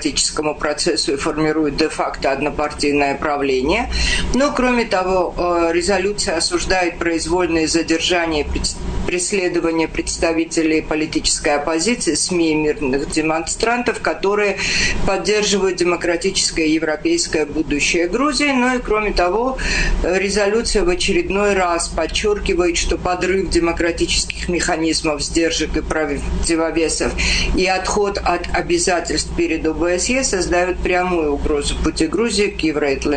демократическому процессу и формирует де-факто однопартийное правление. Но, кроме того, резолюция осуждает произвольные задержания и преследование представителей политической оппозиции, СМИ и мирных демонстрантов, которые поддерживают демократическое европейское будущее Грузии. Ну и кроме того, резолюция в очередной раз подчеркивает, что подрыв демократических механизмов, сдержек и противовесов и отход от обязательств перед ОБСЕ создают прямую угрозу пути Грузии к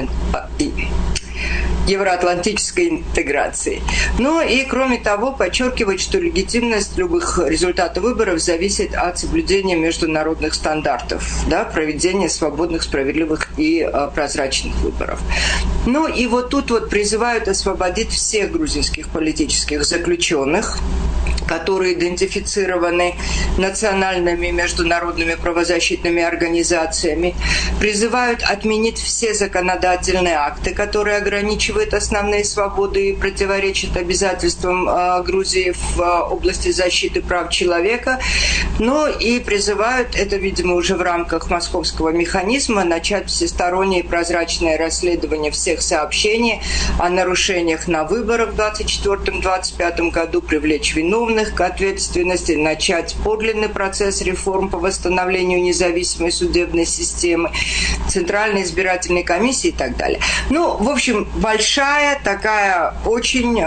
евроатлантической интеграции. Ну и, кроме того, подчеркивает, что легитимность любых результатов выборов зависит от соблюдения международных стандартов, проведения свободных, справедливых и прозрачных выборов. Ну и вот тут вот призывают освободить всех грузинских политических заключенных, которые идентифицированы национальными и международными правозащитными организациями, призывают отменить все законодательные акты, которые ограничивают основные свободы и противоречат обязательствам Грузии в области защиты прав человека. Ну и призывают, это, видимо, уже в рамках московского механизма, начать всестороннее и прозрачное расследование всех сообщений о нарушениях на выборах в 2024-2025 году, привлечь виновных к ответственности, начать подлинный процесс реформ по восстановлению независимой судебной системы, Центральной избирательной комиссии и так далее. Ну, в общем, большая такая очень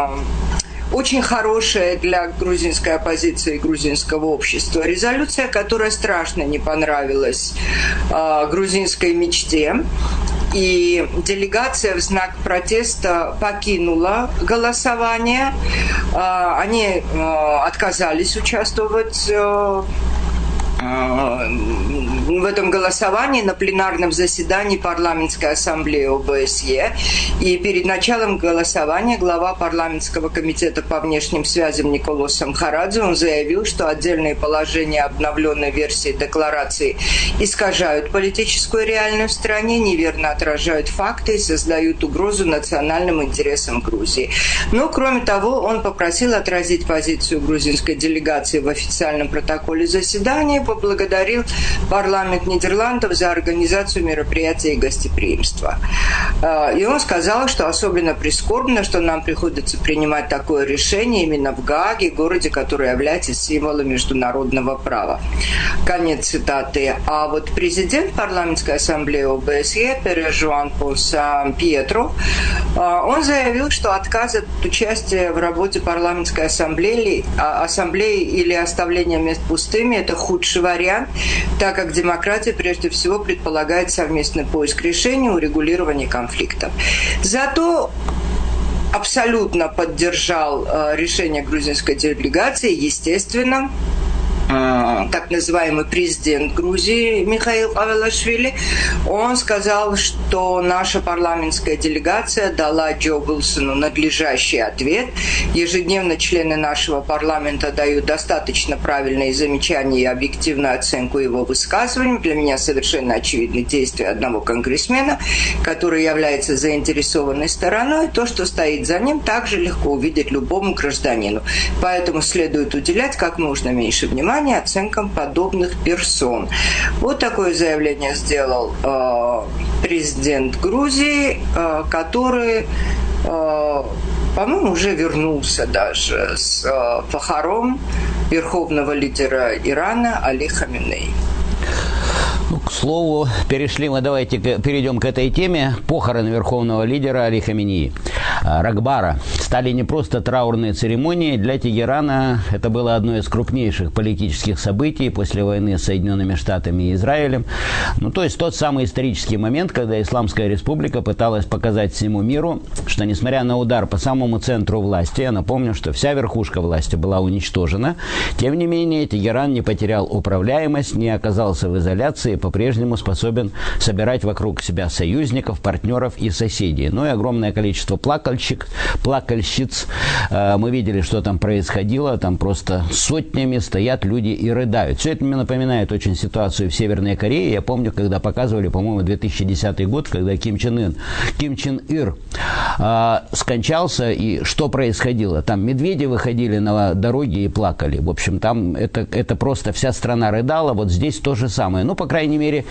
хорошая для грузинской оппозиции и грузинского общества резолюция, которая страшно не понравилась грузинской мечте. И делегация в знак протеста покинула голосование. Они отказались участвовать в этом голосовании на пленарном заседании парламентской ассамблеи ОБСЕ. И перед началом голосования глава парламентского комитета по внешним связям Николос Самхарадзе, он заявил, что отдельные положения обновленной версии декларации искажают политическую реальность в стране, неверно отражают факты и создают угрозу национальным интересам Грузии. Но, кроме того, он попросил отразить позицию грузинской делегации в официальном протоколе заседания, поблагодарил парламент Нидерландов за организацию мероприятия и гостеприимства. И он сказал, что особенно прискорбно, что нам приходится принимать такое решение именно в Гааге, городе, который является символом международного права. Конец цитаты. А вот президент парламентской ассамблеи ОБСЕ Пере Жуан Пол Сан-Пьетро, он заявил, что отказ от участия в работе парламентской ассамблеи или оставление мест пустыми – это худший вариант, так как демократия прежде всего предполагает совместный поиск решений, урегулирования конфликтов. Зато абсолютно поддержал решение грузинской делегации, естественно, так называемый президент Грузии Михаил Авелашвили. Он сказал, что наша парламентская делегация дала Джо Уилсону надлежащий ответ. Ежедневно члены нашего парламента дают достаточно правильные замечания и объективную оценку его высказываниям. Для меня совершенно очевидны действия одного конгрессмена, который является заинтересованной стороной. То, что стоит за ним, также легко увидеть любому гражданину. Поэтому следует уделять как можно меньше внимания оценкам подобных персон. Вот такое заявление сделал президент Грузии, который, по-моему, уже вернулся даже с похорон верховного лидера Ирана Али Хаминеи. К слову, перейдем к этой теме. Похороны верховного лидера Али Хаминеи. Ракбара стали не просто траурные церемонии. Для Тегерана это было одно из крупнейших политических событий после войны с Соединенными Штатами и Израилем. То есть тот самый исторический момент, когда Исламская Республика пыталась показать всему миру, что несмотря на удар по самому центру власти, я напомню, что вся верхушка власти была уничтожена, тем не менее Тегеран не потерял управляемость, не оказался в изоляции, по-прежнему способен собирать вокруг себя союзников, партнеров и соседей. И огромное количество плакальщиц. Мы видели, что там происходило. Там просто сотнями стоят люди и рыдают. Все это мне напоминает очень ситуацию в Северной Корее. Я помню, когда показывали, по-моему, 2010 год, когда Ким Чен Ир скончался, и что происходило? Там медведи выходили на дороги и плакали. В общем, там это просто вся страна рыдала. Вот здесь то же самое. По крайней мере,